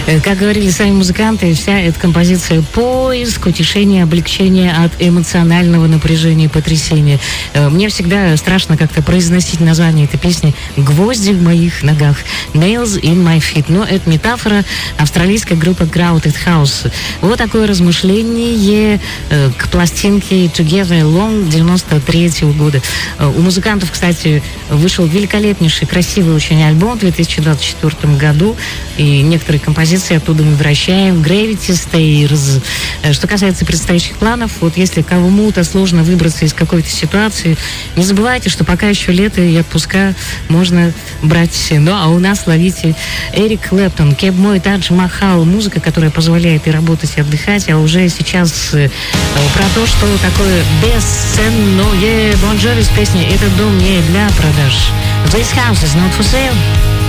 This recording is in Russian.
Как говорили сами музыканты, вся эта композиция — поиск, утешение, облегчение от эмоционального напряжения и потрясения. Мне всегда страшно как-то произносить название этой песни «Гвозди в моих ногах», «Nails in my feet». Но это метафора. Австралийская группа Crowded House. Вот такое размышление к пластинке Together Alone 93 года. У музыкантов, кстати, вышел великолепнейший, красивый очень альбом в 2024 году. И некоторые композиции оттуда мы вращаем. Gravity Stairs. Что касается предстоящих планов, вот если кому-то сложно выбраться из какой-то ситуации, не забывайте, что пока еще лето и отпуска можно брать. Ну, а у нас ловите Эрик Клэптон, Кеб Мой Тадж Махал. Музыка, которая позволяет и работать, и отдыхать. А уже сейчас про то, что такое бесценное. Бон Джови с песней «Этот дом не для продаж». This house is not for sale.